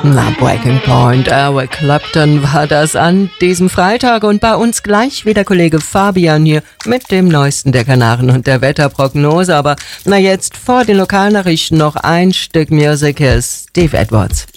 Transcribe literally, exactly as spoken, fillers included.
Na, Breaking Point, Eric Clapton war das an diesem Freitag und bei uns gleich wieder Kollege Fabian hier mit dem Neuesten der Kanaren und der Wetterprognose. Aber na jetzt vor den Lokalnachrichten noch ein Stück Musik, hier ist Steve Edwards.